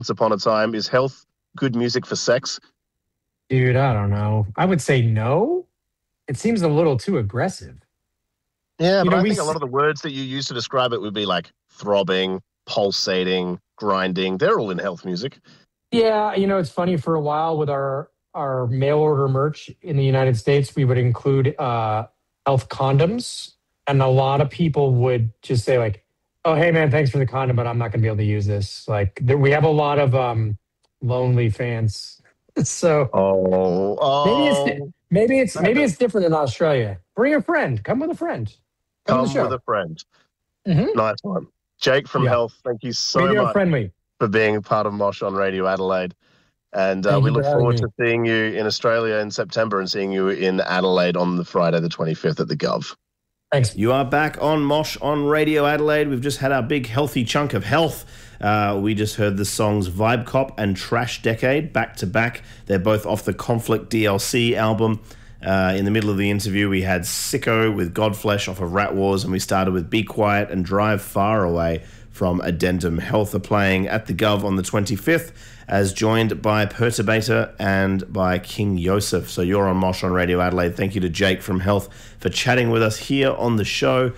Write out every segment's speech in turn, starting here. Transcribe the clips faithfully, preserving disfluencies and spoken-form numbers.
Once Upon a Time. Is health good music for sex? Dude, I don't know. I would say no. It seems a little too aggressive. Yeah, You but know, I we think a lot of the words that you use to describe it would be like throbbing, pulsating, grinding. They're all in health music. Yeah, you know, it's funny for a while with our our mail order merch in the United States, we would include uh health condoms, and a lot of people would just say like, "Oh, hey man, thanks for the condom, but I'm not going to be able to use this." Like there, we have a lot of um lonely fans. So, Oh, maybe it's oh, maybe it's maybe man. it's different in Australia. Bring a friend, come with a friend. Come to the Come with a show. friend. Mhm. Nice one. Jake from Yeah. Health, thank you so Radio much friendly. for being a part of Mosh on Radio Adelaide. And uh, Thank we you for look having forward me. to seeing you in Australia in September and seeing you in Adelaide on the Friday the twenty-fifth at the Gov. Thanks. You are back on Mosh on Radio Adelaide. We've just had our big healthy chunk of health. Uh, we just heard the songs Vibe Cop and Trash Decade back to back. They're both off the Conflict D L C album. Uh, in the middle of the interview, we had Sicko with Godflesh off of Rat Wars, and we started with Be Quiet and Drive Far Away from Addendum. Health are playing at the Gov on the twenty-fifth, as joined by Perturbator and by King Yosef. So you're on Mosh on Radio Adelaide. Thank you to Jake from Health for chatting with us here on the show.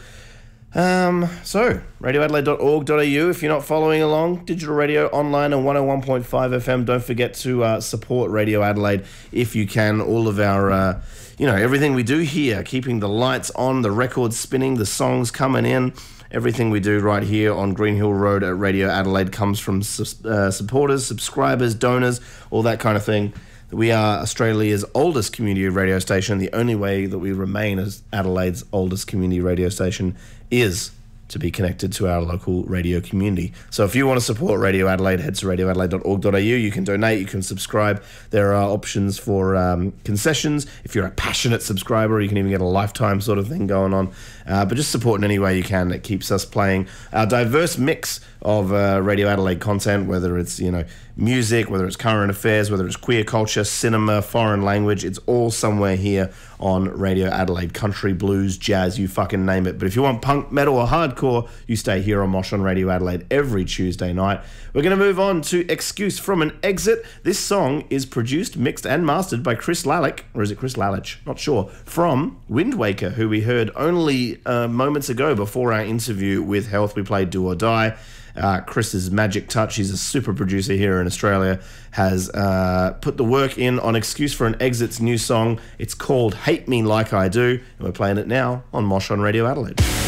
Um, so, radio adelaide dot org dot a u. If you're not following along, digital radio online on one oh one point five F M. Don't forget to uh, support Radio Adelaide if you can. All of our, uh, you know, everything we do here, keeping the lights on, the records spinning, the songs coming in. Everything we do right here on Green Hill Road at Radio Adelaide comes from uh, supporters, subscribers, donors, all that kind of thing. We are Australia's oldest community radio station. The only way that we remain as Adelaide's oldest community radio station is to be connected to our local radio community. So if you want to support Radio Adelaide, head to radio adelaide dot org dot a u. You can donate, you can subscribe. There are options for um, concessions. If you're a passionate subscriber, you can even get a lifetime sort of thing going on. Uh, but just support in any way you can. It keeps us playing our diverse mix of uh, Radio Adelaide content, whether it's, you know, music, whether it's current affairs, whether it's queer culture, cinema, foreign language. It's all somewhere here on Radio Adelaide. Country, blues, jazz, you fucking name it. But if you want punk, metal or hardcore, you stay here on Mosh on Radio Adelaide every Tuesday night. We're going to move on to Excuse from an Exit. This song is produced, mixed and mastered by Chris Lalick, or is it Chris Lalich? Not sure. From Wind Waker, who we heard only uh, moments ago before our interview with Health. We played Do or Die. Uh, Chris's magic touch, he's a super producer here in Australia, has uh, put the work in on Excuse for an Exit's new song. It's called Hate Me Like I Do, and we're playing it now on Mosh on Radio Adelaide.